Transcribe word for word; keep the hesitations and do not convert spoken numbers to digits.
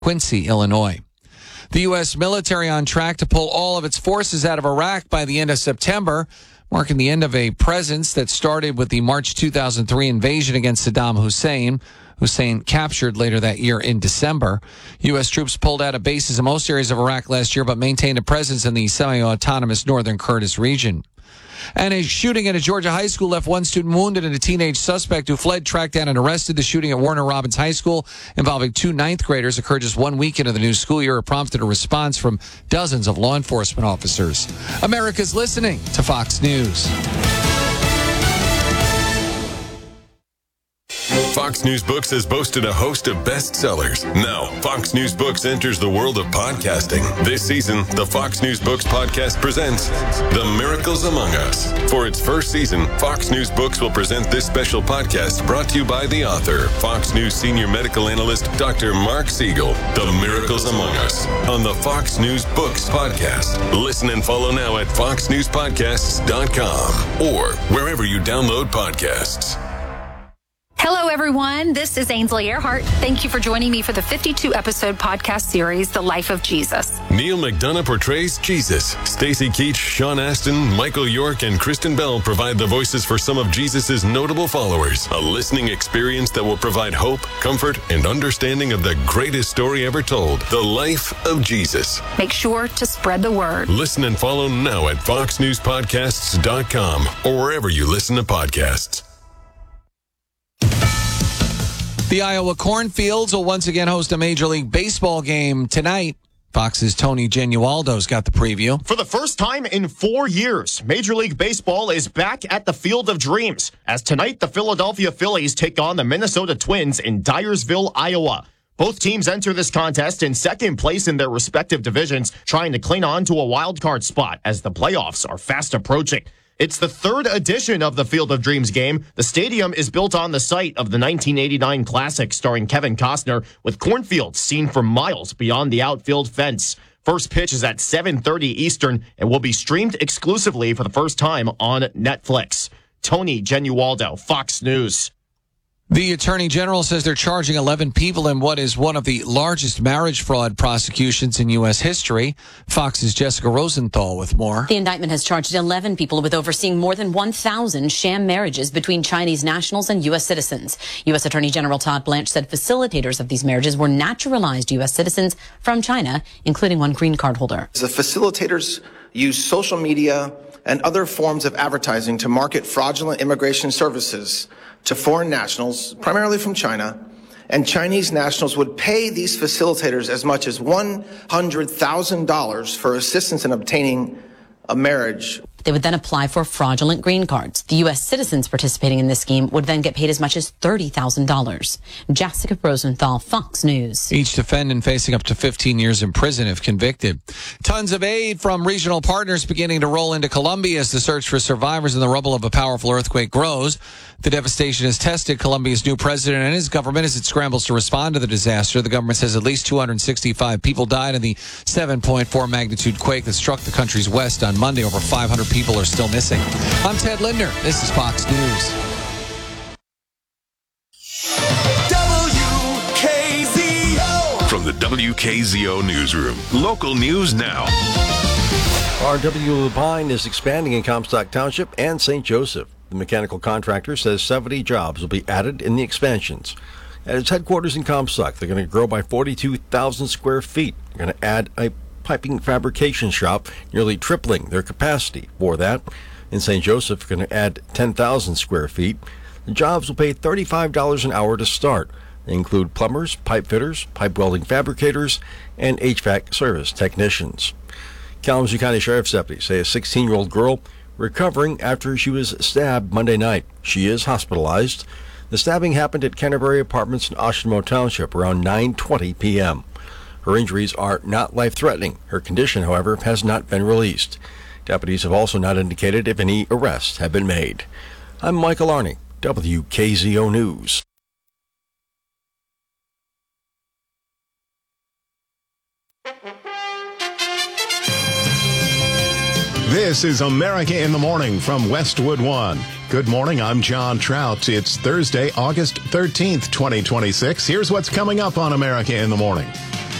Quincy, Illinois. The U S military on track to pull all of its forces out of Iraq by the end of September, marking the end of a presence that started with the March two thousand three invasion against Saddam Hussein. Hussein captured later that year in December. U S troops pulled out of bases in most areas of Iraq last year, but maintained a presence in the semi-autonomous northern Kurdish region. And a shooting at a Georgia high school left one student wounded and a teenage suspect who fled tracked down and arrested. The shooting at Warner Robins High School involving two ninth graders occurred just one week into the new school year. It prompted a response from dozens of law enforcement officers. America's listening to Fox News. Fox News Books has boasted a host of bestsellers. Now, Fox News Books enters the world of podcasting. This season, the Fox News Books podcast presents The Miracles Among Us. For its first season, Fox News Books will present this special podcast brought to you by the author, Fox News senior medical analyst, Doctor Mark Siegel. The Miracles Among Us on the Fox News Books podcast. Listen and follow now at fox news podcasts dot com or wherever you download podcasts. Hello, everyone. This is Ainsley Earhart. Thank you for joining me for the fifty-two episode podcast series, The Life of Jesus. Neil McDonough portrays Jesus. Stacy Keach, Sean Astin, Michael York, and Kristen Bell provide the voices for some of Jesus' notable followers. A listening experience that will provide hope, comfort, and understanding of the greatest story ever told, The Life of Jesus. Make sure to spread the word. Listen and follow now at fox news podcasts dot com or wherever you listen to podcasts. The Iowa Cornfields will once again host a Major League Baseball game tonight. Fox's Tony Genualdo's got the preview. For the first time in four years, Major League Baseball is back at the Field of Dreams, as tonight the Philadelphia Phillies take on the Minnesota Twins in Dyersville, Iowa. Both teams enter this contest in second place in their respective divisions, trying to cling on to a wild card spot as the playoffs are fast approaching. It's the third edition of the Field of Dreams game. The stadium is built on the site of the nineteen eighty-nine Classic starring Kevin Costner, with cornfields seen for miles beyond the outfield fence. First pitch is at seven thirty Eastern and will be streamed exclusively for the first time on Netflix. Tony Genualdo, Fox News. The Attorney General says they're charging eleven people in what is one of the largest marriage fraud prosecutions in U S history. Fox's Jessica Rosenthal with more. The indictment has charged eleven people with overseeing more than one thousand sham marriages between Chinese nationals and U S citizens. U S Attorney General Todd Blanche said facilitators of these marriages were naturalized U S citizens from China, including one green card holder. The facilitators use social media and other forms of advertising to market fraudulent immigration services to foreign nationals, primarily from China, and Chinese nationals would pay these facilitators as much as one hundred thousand dollars for assistance in obtaining a marriage. They would then apply for fraudulent green cards. The U S citizens participating in this scheme would then get paid as much as thirty thousand dollars. Jessica Rosenthal, Fox News. Each defendant facing up to fifteen years in prison if convicted. Tons of aid from regional partners beginning to roll into Colombia as the search for survivors in the rubble of a powerful earthquake grows. The devastation has tested Colombia's new president and his government as it scrambles to respond to the disaster. The government says at least two hundred sixty-five people died in the seven point four magnitude quake that struck the country's west on Monday. Over five hundred people are still missing. I'm Ted Lindner. This is Fox News. W K Z O. From the W K Z O newsroom, local news now. R W Lupine is expanding in Comstock Township and Saint Joseph. The mechanical contractor says seventy jobs will be added in the expansions. At its headquarters in Comstock, they're going to grow by forty-two thousand square feet. They're going to add a piping fabrication shop, nearly tripling their capacity for that. In Saint Joseph, they're going to add ten thousand square feet. The jobs will pay thirty-five dollars an hour to start. They include plumbers, pipe fitters, pipe welding fabricators, and H V A C service technicians. Kalamazoo County Sheriff's deputies say a sixteen-year-old girl recovering after she was stabbed Monday night. She is hospitalized. The stabbing happened at Canterbury Apartments in Oshimo Township around nine twenty p.m. Her injuries are not life-threatening. Her condition, however, has not been released. Deputies have also not indicated if any arrests have been made. I'm Michael Arney, W K Z O News. This is America in the Morning from Westwood One. Good morning, I'm John Trout. It's Thursday, August thirteenth, twenty twenty-six. Here's what's coming up on America in the Morning.